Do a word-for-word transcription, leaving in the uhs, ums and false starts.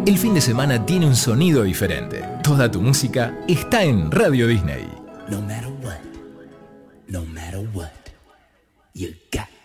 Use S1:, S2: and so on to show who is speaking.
S1: El fin de semana tiene un sonido diferente. Toda tu música está en Radio Disney.
S2: No matter what, no matter what, you got